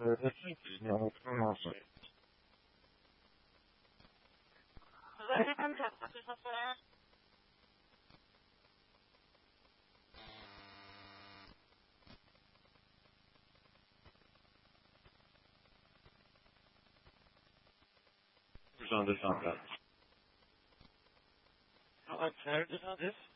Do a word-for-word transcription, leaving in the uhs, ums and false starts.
Euh, la suite, je n'ai pas mangé. Vous avez comme ça, parce que ça fait un... J'en descends là. Okay, just on this.